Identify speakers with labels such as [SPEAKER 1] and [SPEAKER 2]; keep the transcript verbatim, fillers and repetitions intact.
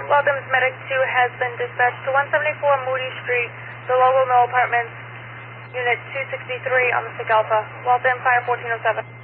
[SPEAKER 1] Waltham Medic two has been dispatched to one seventy-four Moody Street, the Local Mill Apartments, Unit two sixty-three on the Sig Alpha. Waltham, fire fourteen oh seven.